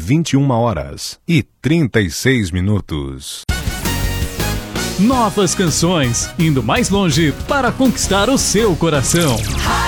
21h36. Novas canções, indo mais longe para conquistar o seu coração.